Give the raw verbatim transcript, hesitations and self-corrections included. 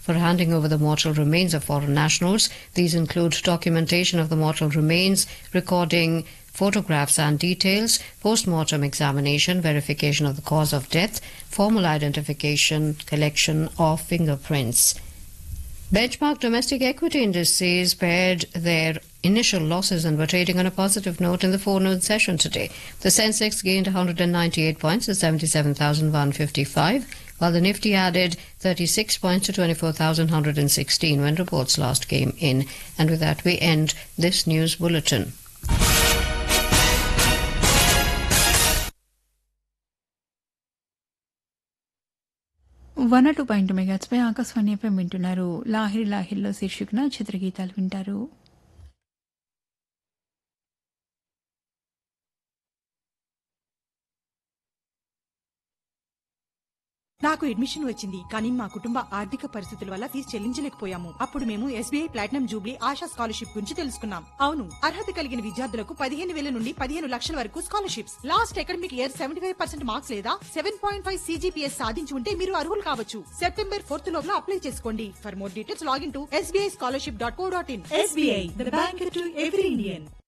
for handing over the mortal remains of foreign nationals. These include documentation of the mortal remains, recording photographs and details, post-mortem examination, verification of the cause of death, formal identification, collection of fingerprints. Benchmark domestic equity indices pared their initial losses and were trading on a positive note in the forenoon session today. The Sensex gained one hundred ninety-eight points to seventy-seven thousand one hundred fifty-five, while the Nifty added thirty-six points to twenty-four thousand one hundred sixteen when reports last came in. And with that, we end this news bulletin. One two point మెగాట్స్పై Akashvani FM వింటున్నారు. లాహిరి లాహిర్లో శీర్షికన చిత్రగీతాలు వింటారు. నాకు admission వచ్చింది, కానీ మా కుటుంబ ఆర్థిక పరిస్థితుల వల్ల ఫీజు చెల్లించలేకపోయాము. అప్పుడు మేము SBI platinum Jubilee ASHA scholarship గురించి తెలుసుకున్నాం. అవును, అర్హత కలిగిన విద్యార్థులకు పదిహేను వేల నుండి పదిహేను లక్షల వరకు scholarships. Last academic year seventy five percent marks లేదా సెవెన్ పాయింట్ ఫైవ్ సీజీపీఎస్ సాధించి ఉంటే మీరు అర్హులు కావచ్చు. సెప్టెంబర్ ఫోర్త్ లోపల అప్లై చేసుకోండి. For more details login to SBI scholarship dot co dot in. SBI, the bank to every Indian.